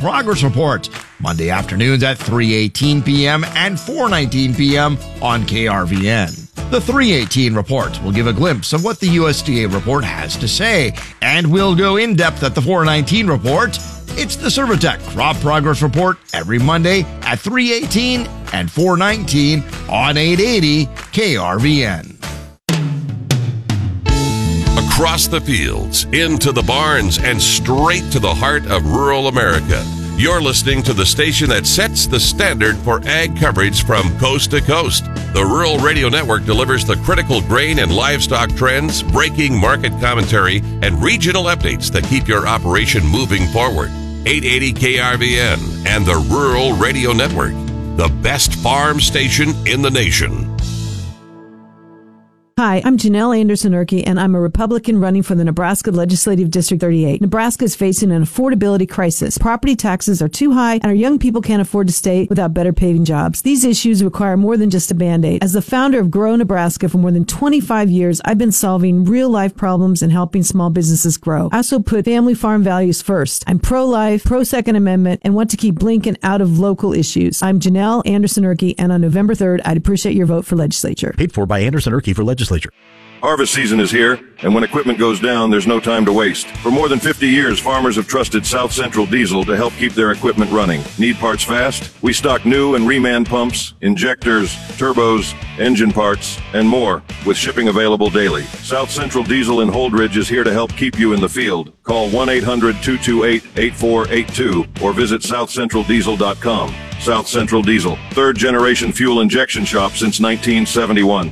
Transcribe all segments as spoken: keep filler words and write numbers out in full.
Progress Report, Monday afternoons at three eighteen p.m. and four nineteen p.m. on K R V N. The three eighteen report will give a glimpse of what the U S D A report has to say, and we'll go in depth at the four nineteen report. It's the Servitech Crop Progress Report every Monday at three eighteen and four nineteen on eight eighty K R V N. Across the fields, into the barns, and straight to the heart of rural America. You're listening to the station that sets the standard for ag coverage from coast to coast. The Rural Radio Network delivers the critical grain and livestock trends, breaking market commentary, and regional updates that keep your operation moving forward. eight eighty K R V N and the Rural Radio Network, the best farm station in the nation. Hi, I'm Janelle Anderson-Urke, and I'm a Republican running for the Nebraska Legislative District thirty-eight. Nebraska is facing an affordability crisis. Property taxes are too high, and our young people can't afford to stay without better paying jobs. These issues require more than just a Band-Aid. As the founder of Grow Nebraska for more than twenty-five years, I've been solving real-life problems and helping small businesses grow. I also put family farm values first. I'm pro-life, pro-Second Amendment, and want to keep Blinken out of local issues. I'm Janelle Anderson-Urke, and on November third, I'd appreciate your vote for legislature. Paid for by Anderson-Urke for legislature. Harvest season is here, and when equipment goes down, there's no time to waste. For more than fifty years, farmers have trusted South Central Diesel to help keep their equipment running. Need parts fast? We stock new and reman pumps, injectors, turbos, engine parts, and more, with shipping available daily. South Central Diesel in Holdridge is here to help keep you in the field. Call one eight hundred two two eight eight four eight two or visit south central diesel dot com. South Central Diesel, third generation fuel injection shop since nineteen seventy-one.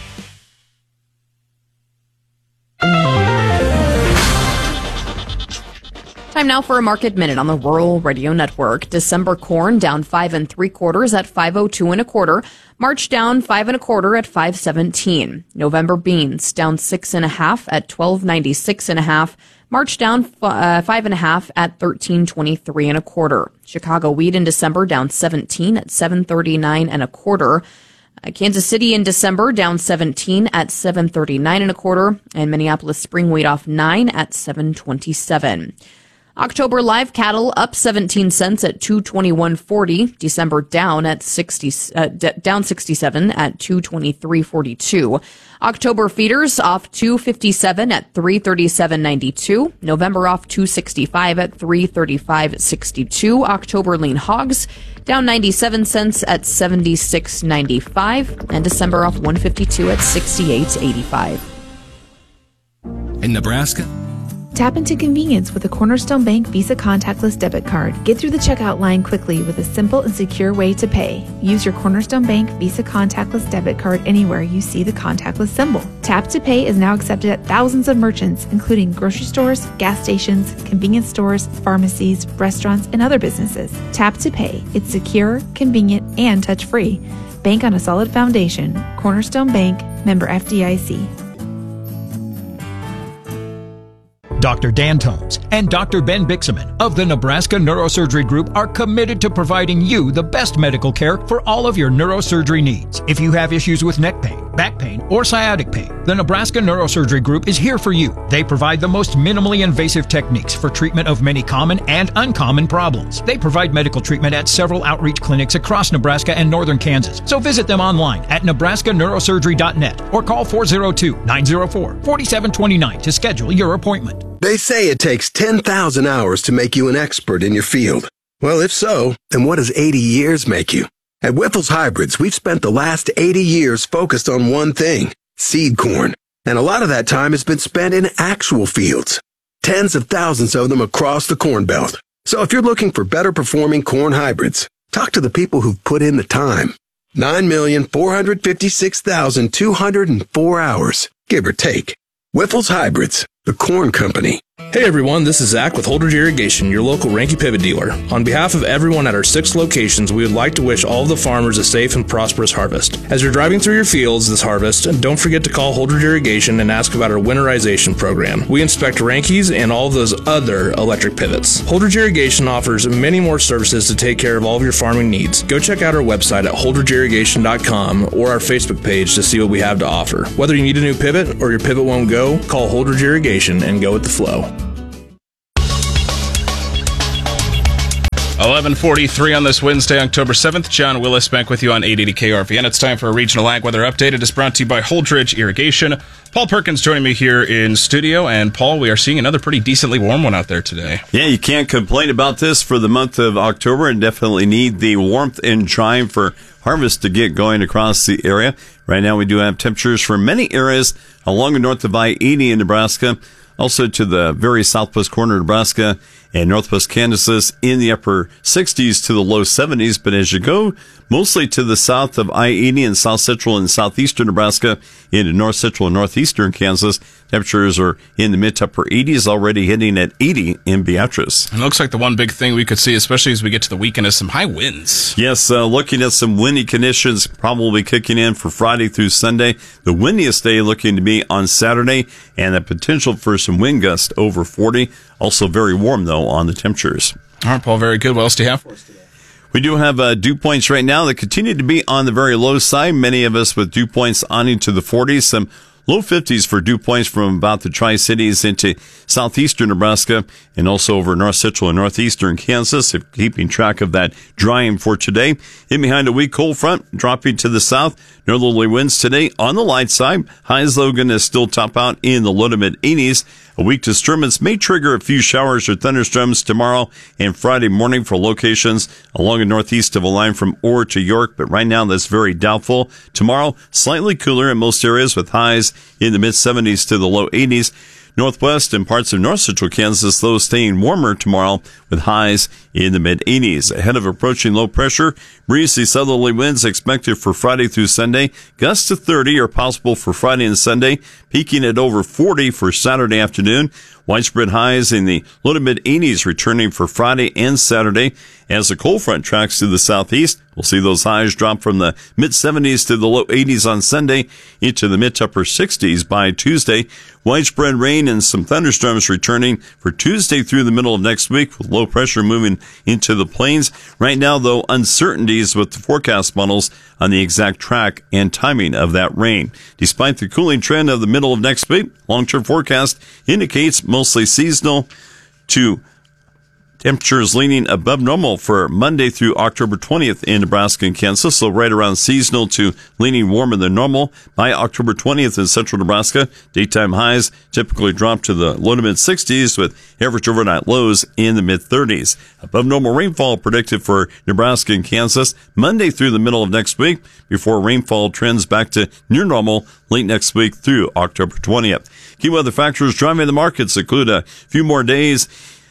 Time now for a market minute on the Rural Radio Network. December corn down five and three quarters at five oh two and a quarter. March down five and a quarter at five seventeen. November beans down six and a half at twelve ninety six and a half. March down uh, five and a half at thirteen twenty three and a quarter. Chicago wheat in December down seventeen at seven thirty nine and a quarter. Uh, Kansas City in December down seventeen at seven thirty nine and a quarter, and Minneapolis spring wheat off nine at seven twenty seven. October live cattle up seventeen cents at two twenty-one forty. December down at sixty, uh, d- down sixty-seven at two twenty-three forty-two. October feeders off two fifty-seven at three thirty-seven ninety-two. November off two sixty-five at three thirty-five sixty-two. October lean hogs down ninety-seven cents at seventy-six ninety-five, and December off one fifty-two at sixty-eight eighty-five. In Nebraska, tap into convenience with a Cornerstone Bank Visa contactless debit card. Get through the checkout line quickly with a simple and secure way to pay. Use your Cornerstone Bank Visa contactless debit card anywhere you see the contactless symbol. Tap to Pay is now accepted at thousands of merchants, including grocery stores, gas stations, convenience stores, pharmacies, restaurants, and other businesses. Tap to Pay. It's secure, convenient, and touch-free. Bank on a solid foundation. Cornerstone Bank, member F D I C. Doctor Dan Tomes and Doctor Ben Bixaman of the Nebraska Neurosurgery Group are committed to providing you the best medical care for all of your neurosurgery needs. If you have issues with neck pain, back pain, or sciatic pain, the Nebraska Neurosurgery Group is here for you. They provide the most minimally invasive techniques for treatment of many common and uncommon problems. They provide medical treatment at several outreach clinics across Nebraska and northern Kansas. So visit them online at nebraska neurosurgery dot net or call four oh two, nine oh four, four seven two nine to schedule your appointment. They say it takes ten thousand hours to make you an expert in your field. Well, if so, then what does eighty years make you? At Wyffels Hybrids, we've spent the last eighty years focused on one thing, seed corn. And a lot of that time has been spent in actual fields. Tens of thousands of them across the Corn Belt. So if you're looking for better performing corn hybrids, talk to the people who've put in the time. nine million four hundred fifty-six thousand two hundred four hours, give or take. Wyffels Hybrids, the corn company. Hey everyone, this is Zach with Holdridge Irrigation, your local Ranky Pivot dealer. On behalf of everyone at our six locations, we would like to wish all of the farmers a safe and prosperous harvest. As you're driving through your fields this harvest, don't forget to call Holdridge Irrigation and ask about our winterization program. We inspect Rankies and all of those other electric pivots. Holdridge Irrigation offers many more services to take care of all of your farming needs. Go check out our website at holdridge irrigation dot com or our Facebook page to see what we have to offer. Whether you need a new pivot or your pivot won't go, call Holdridge Irrigation and go with the flow. eleven forty-three on this Wednesday, October seventh. John Willis back with you on eight eighty K R V N. It's time for a regional ag weather update. It is brought to you by Holdridge Irrigation. Paul Perkins joining me here in studio. And Paul, we are seeing another pretty decently warm one out there today. Yeah, you can't complain about this for the month of October, and definitely need the warmth and time for harvest to get going across the area. Right now we do have temperatures for many areas along the north of I eighty in Nebraska, also to the very southwest corner of Nebraska and northwest Kansas in the upper sixties to the low seventies. But as you go mostly to the south of I eighty and south central and southeastern Nebraska into north central and northeastern Kansas, temperatures are in the mid to upper eighties, already hitting at eighty in Beatrice. It looks like the one big thing we could see, especially as we get to the weekend, is some high winds. Yes, uh, looking at some windy conditions probably kicking in for Friday through Sunday. The windiest day looking to be on Saturday, and the potential for some wind gusts over forty. Also very warm, though, on the temperatures. All right, Paul, very good. What else do you have for us today? We do have uh, dew points right now that continue to be on the very low side. Many of us with dew points on into the forties. Some low fifties for dew points from about the Tri-Cities into southeastern Nebraska and also over north central and northeastern Kansas, if keeping track of that drying for today. In behind a weak cold front, dropping to the south. Northerly winds today on the light side. Highs, though, going to still top out in the low to mid eighties. A weak disturbance may trigger a few showers or thunderstorms tomorrow and Friday morning for locations along the northeast of a line from Orr to York, but right now that's very doubtful. Tomorrow, slightly cooler in most areas with highs in the mid seventies to the low eighties. Northwest and parts of north central Kansas, though, staying warmer tomorrow with highs in the mid eighties. Ahead of approaching low pressure, breezy southerly winds expected for Friday through Sunday. Gusts to thirty are possible for Friday and Sunday, peaking at over forty for Saturday afternoon. Widespread highs in the low to mid eighties returning for Friday and Saturday. As the cold front tracks to the southeast, we'll see those highs drop from the mid seventies to the low eighties on Sunday into the mid to upper sixties by Tuesday. Widespread rain and some thunderstorms returning for Tuesday through the middle of next week, with low pressure moving into the plains. Right now, though, uncertainties with the forecast models on the exact track and timing of that rain. Despite the cooling trend of the middle of next week, long-term forecast indicates mostly seasonal to temperatures leaning above normal for Monday through October twentieth in Nebraska and Kansas, so right around seasonal to leaning warmer than normal. By October twentieth in central Nebraska, daytime highs typically drop to the low to mid sixties with average overnight lows in the mid thirties. Above normal rainfall predicted for Nebraska and Kansas Monday through the middle of next week before rainfall trends back to near normal late next week through October twentieth. Key weather factors driving the markets include a few more days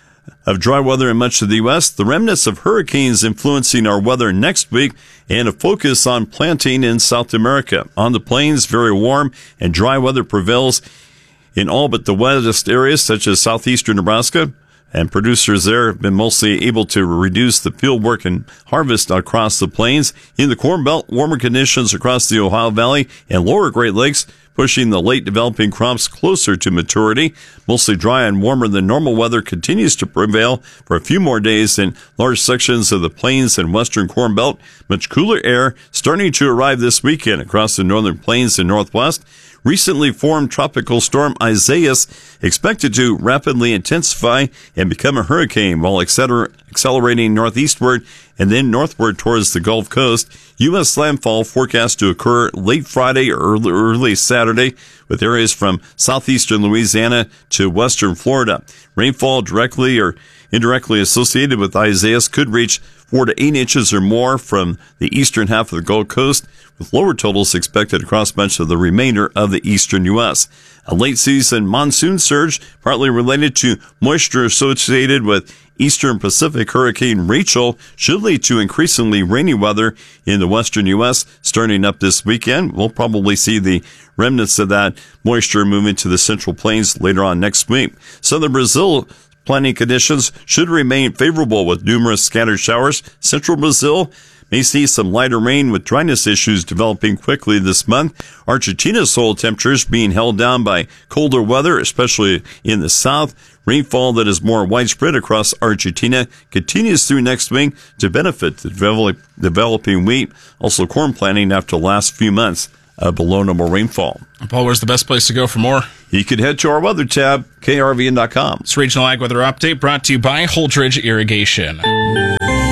of dry weather in much of the U S, the remnants of hurricanes influencing our weather next week, and a focus on planting in South America. On the plains, very warm and dry weather prevails in all but the wettest areas, such as southeastern Nebraska, and producers there have been mostly able to reduce the field work and harvest across the plains. In the Corn Belt, warmer conditions across the Ohio Valley and lower Great Lakes, pushing the late developing crops closer to maturity. Mostly dry and warmer than normal weather continues to prevail for a few more days in large sections of the plains and western Corn Belt. Much cooler air starting to arrive this weekend across the northern plains and northwest. Recently formed tropical storm Isaias expected to rapidly intensify and become a hurricane while accelerating northeastward and then northward towards the Gulf Coast. U S landfall forecast to occur late Friday or early, early Saturday, with areas from southeastern Louisiana to western Florida. Rainfall directly or indirectly associated with Isaias could reach four to eight inches or more from the eastern half of the Gulf Coast, with lower totals expected across much of the remainder of the eastern U S. A late season monsoon surge, partly related to moisture associated with eastern Pacific Hurricane Rachel, should lead to increasingly rainy weather in the western U S starting up this weekend. We'll probably see the remnants of that moisture move into the central plains later on next week. Southern Brazil planting conditions should remain favorable with numerous scattered showers. Central Brazil may see some lighter rain with dryness issues developing quickly this month. Argentina's soil temperatures being held down by colder weather, especially in the south. Rainfall that is more widespread across Argentina continues through next week to benefit the develop, developing wheat. Also corn planting after the last few months of below normal rainfall. Paul, where's the best place to go for more? You could head to our weather tab, K R V N dot com. It's Regional Ag Weather Update brought to you by Holdridge Irrigation.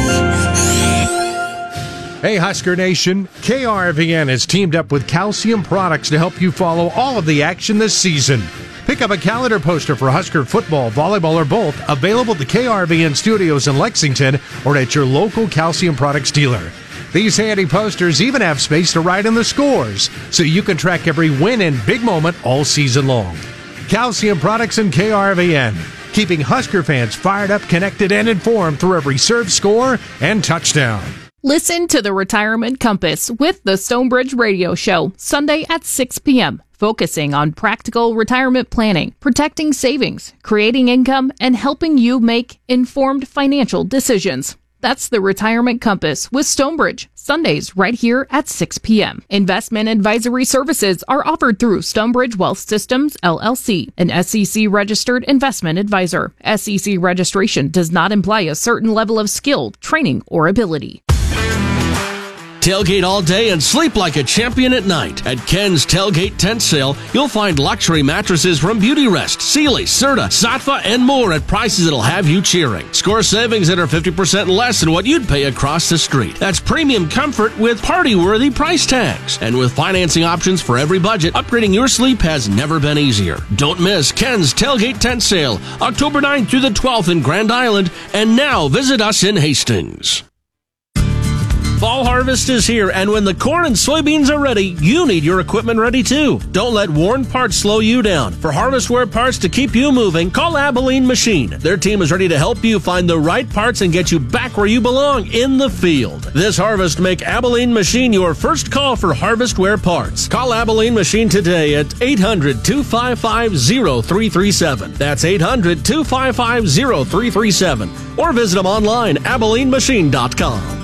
Hey, Husker Nation, K R V N has teamed up with Calcium Products to help you follow all of the action this season. Pick up a calendar poster for Husker football, volleyball, or both, available at the K R V N studios in Lexington or at your local Calcium Products dealer. These handy posters even have space to write in the scores, so you can track every win and big moment all season long. Calcium Products and K R V N, keeping Husker fans fired up, connected, and informed through every serve, score, and touchdown. Listen to the Retirement Compass with the Stonebridge Radio Show, Sunday at six p.m., focusing on practical retirement planning, protecting savings, creating income, and helping you make informed financial decisions. That's the Retirement Compass with Stonebridge, Sundays right here at six p.m. Investment advisory services are offered through Stonebridge Wealth Systems, L L C, an S E C-registered investment advisor. S E C registration does not imply a certain level of skill, training, or ability. Tailgate all day and sleep like a champion at night. At Ken's Tailgate Tent Sale, you'll find luxury mattresses from Beautyrest, Sealy, Serta, Sattva, and more at prices that'll have you cheering. Score savings that are fifty percent less than what you'd pay across the street. That's premium comfort with party-worthy price tags. And with financing options for every budget, upgrading your sleep has never been easier. Don't miss Ken's Tailgate Tent Sale, October ninth through the twelfth in Grand Island. And now visit us in Hastings. Fall harvest is here, and when the corn and soybeans are ready, you need your equipment ready too. Don't let worn parts slow you down. For harvestware parts to keep you moving, call Abilene Machine. Their team is ready to help you find the right parts and get you back where you belong, in the field. This harvest, make Abilene Machine your first call for harvestware parts. Call Abilene Machine today at eight hundred, two five five, zero three three seven. That's eight hundred, two five five, zero three three seven. Or visit them online, abilene machine dot com.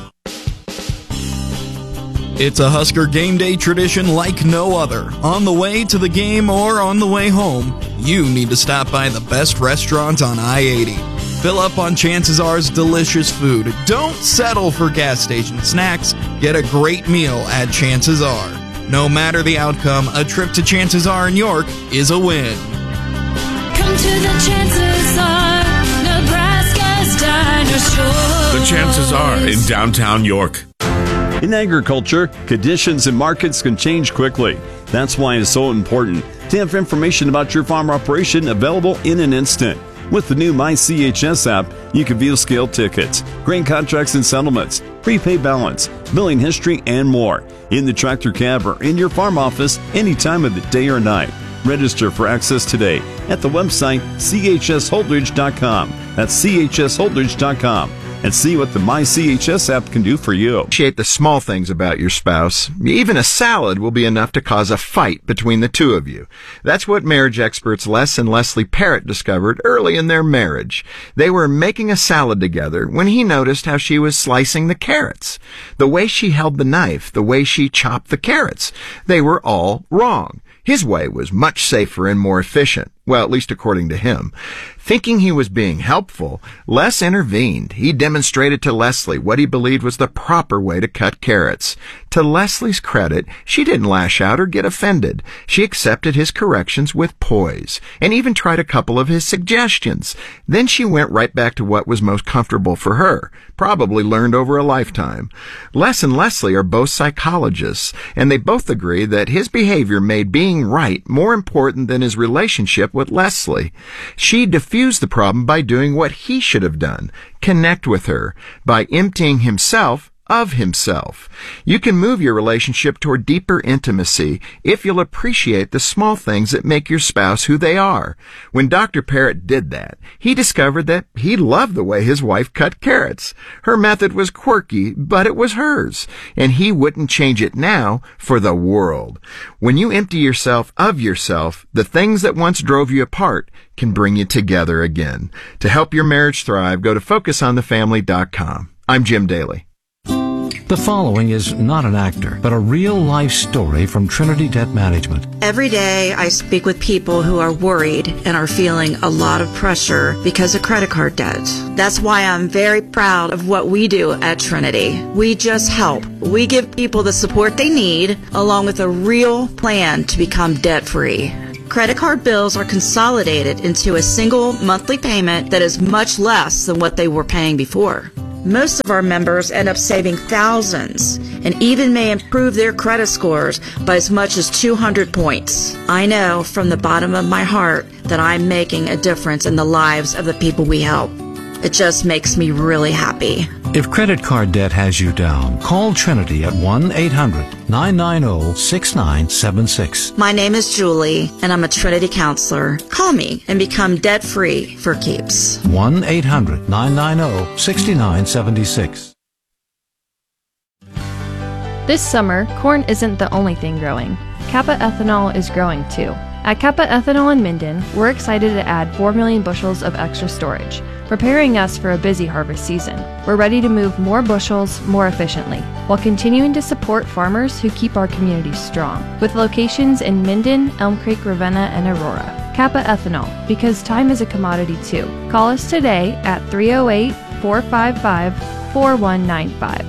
It's a Husker game day tradition like no other. On the way to the game or on the way home, you need to stop by the best restaurant on I eighty. Fill up on Chances R's delicious food. Don't settle for gas station snacks. Get a great meal at Chances R. No matter the outcome, a trip to Chances R in York is a win. Come to the Chances R, Nebraska's Dinosaurs. The Chances R in downtown York. In agriculture, conditions and markets can change quickly. That's why it's so important to have information about your farm operation available in an instant. With the new My C H S app, you can view scale tickets, grain contracts and settlements, prepaid balance, billing history, and more in the tractor cab or in your farm office any time of the day or night. Register for access today at the website c h s holdridge dot com. That's c h s holdridge dot com. And see what the My C H S app can do for you. Appreciate the small things about your spouse. Even a salad will be enough to cause a fight between the two of you. That's what marriage experts Les and Leslie Parrott discovered early in their marriage. They were making a salad together when he noticed how she was slicing the carrots. The way she held the knife, the way she chopped the carrots. They were all wrong. His way was much safer and more efficient. Well, at least according to him. Thinking he was being helpful, Les intervened. He demonstrated to Leslie what he believed was the proper way to cut carrots. To Leslie's credit, she didn't lash out or get offended. She accepted his corrections with poise, and even tried a couple of his suggestions. Then she went right back to what was most comfortable for her, probably learned over a lifetime. Les and Leslie are both psychologists, and they both agree that his behavior made being right more important than his relationship with Leslie. She diffused the problem by doing what he should have done, connect with her, by emptying himself of himself. You can move your relationship toward deeper intimacy if you'll appreciate the small things that make your spouse who they are. When Doctor Parrott did that, he discovered that he loved the way his wife cut carrots. Her method was quirky, but it was hers, and he wouldn't change it now for the world. When you empty yourself of yourself, the things that once drove you apart can bring you together again. To help your marriage thrive, go to focus on the family dot com. I'm Jim Daly. The following is not an actor, but a real-life story from Trinity Debt Management. Every day I speak with people who are worried and are feeling a lot of pressure because of credit card debt. That's why I'm very proud of what we do at Trinity. We just help. We give people the support they need, along with a real plan to become debt-free. Credit card bills are consolidated into a single monthly payment that is much less than what they were paying before. Most of our members end up saving thousands and even may improve their credit scores by as much as two hundred points. I know from the bottom of my heart that I'm making a difference in the lives of the people we help. It just makes me really happy. If credit card debt has you down, call Trinity at one eight hundred nine nine zero six nine seven six. My name is Julie, and I'm a Trinity counselor. Call me and become debt-free for keeps. one eight hundred nine nine zero six nine seven six. This summer, corn isn't the only thing growing. Kappa Ethanol is growing too. At Kappa Ethanol in Minden, we're excited to add four million bushels of extra storage, preparing us for a busy harvest season. We're ready to move more bushels more efficiently, while continuing to support farmers who keep our communities strong, with locations in Minden, Elm Creek, Ravenna, and Aurora. Kappa Ethanol, because time is a commodity too. Call us today at three oh eight, four five five, four one nine five.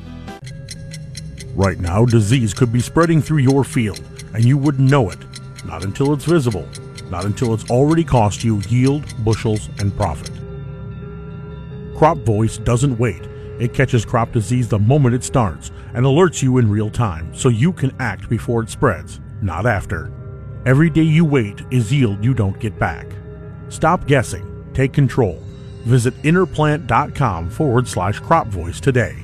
Right now, disease could be spreading through your field, and you wouldn't know it. Not until it's visible. Not until it's already cost you yield, bushels, and profit. Crop Voice doesn't wait. It catches crop disease the moment it starts and alerts you in real time so you can act before it spreads, not after. Every day you wait is yield you don't get back. Stop guessing. Take control. Visit interplant.com forward slash crop voice today.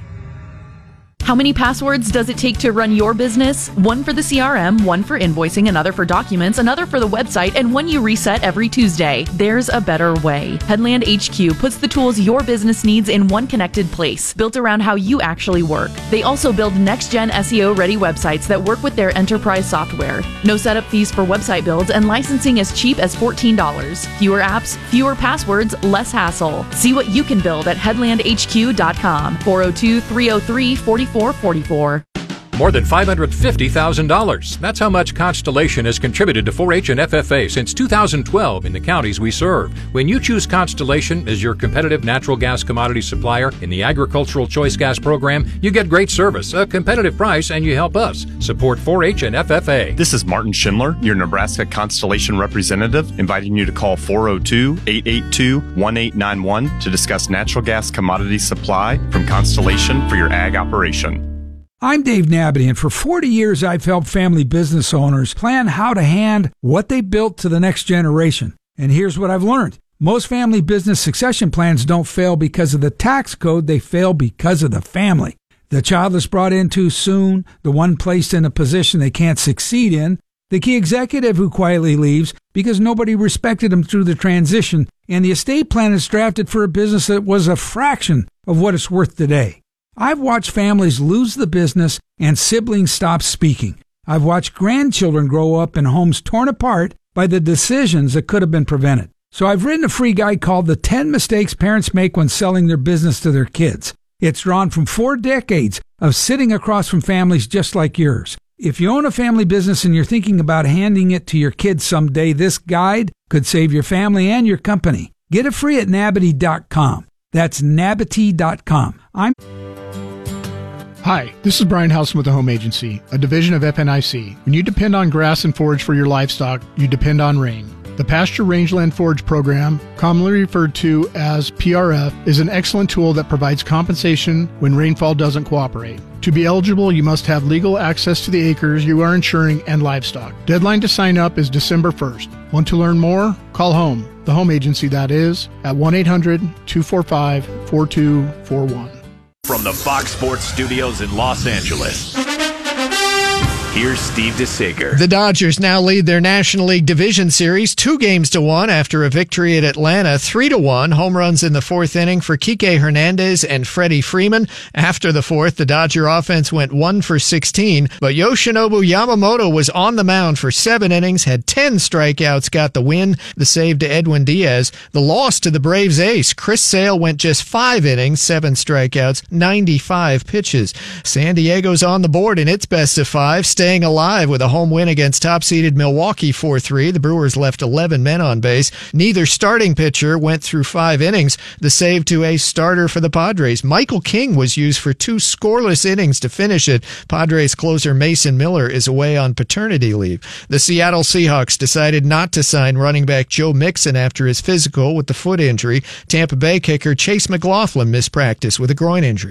How many passwords does it take to run your business? One for the C R M, one for invoicing, another for documents, another for the website, and one you reset every Tuesday. There's a better way. Headland H Q puts the tools your business needs in one connected place, built around how you actually work. They also build next-gen S E O-ready websites that work with their enterprise software. No setup fees for website builds, and licensing as cheap as fourteen dollars. Fewer apps, fewer passwords, less hassle. See what you can build at headland h q dot com. four oh two, three oh three, four four four four. More than five hundred fifty thousand dollars. That's how much Constellation has contributed to four H and F F A since two thousand twelve in the counties we serve. When you choose Constellation as your competitive natural gas commodity supplier in the Agricultural Choice Gas Program, you get great service, a competitive price, and you help us support four H and F F A. This is Martin Schindler, your Nebraska Constellation representative, inviting you to call four oh two, eight eight two, one eight nine one to discuss natural gas commodity supply from Constellation for your ag operation. I'm Dave Nabby, and for forty years I've helped family business owners plan how to hand what they built to the next generation. And here's what I've learned. Most family business succession plans don't fail because of the tax code, they fail because of the family. The child is brought in too soon, the one placed in a position they can't succeed in, the key executive who quietly leaves because nobody respected him through the transition, and the estate plan is drafted for a business that was a fraction of what it's worth today. I've watched families lose the business and siblings stop speaking. I've watched grandchildren grow up in homes torn apart by the decisions that could have been prevented. So I've written a free guide called The ten Mistakes Parents Make When Selling Their Business to Their Kids. It's drawn from four decades of sitting across from families just like yours. If you own a family business and you're thinking about handing it to your kids someday, this guide could save your family and your company. Get it free at nabity dot com. That's nabity dot com. I'm Hi, this is Brian Housen with the Home Agency, a division of F N I C. When you depend on grass and forage for your livestock, you depend on rain. The Pasture Rangeland Forage Program, commonly referred to as P R F, is an excellent tool that provides compensation when rainfall doesn't cooperate. To be eligible, you must have legal access to the acres you are insuring and livestock. Deadline to sign up is December first. Want to learn more? Call HOME, the home agency that is, at one eight hundred, two four five, four two four one. From the Fox Sports Studios in Los Angeles, here's Steve DeSager. The Dodgers now lead their National League Division Series two games to one after a victory at Atlanta, three to one. Home runs in the fourth inning for Kike Hernandez and Freddie Freeman. After the fourth, the Dodger offense went one for sixteen, but Yoshinobu Yamamoto was on the mound for seven innings, had ten strikeouts, got the win, the save to Edwin Diaz. The loss to the Braves ace, Chris Sale, went just five innings, seven strikeouts, ninety-five pitches. San Diego's on the board in its best of five. staying alive with a home win against top-seeded Milwaukee four three. The Brewers left eleven men on base. Neither starting pitcher went through five innings. The save to a starter for the Padres. Michael King was used for two scoreless innings to finish it. Padres closer Mason Miller is away on paternity leave. The Seattle Seahawks decided not to sign running back Joe Mixon after his physical with the foot injury. Tampa Bay kicker Chase McLaughlin missed practice with a groin injury.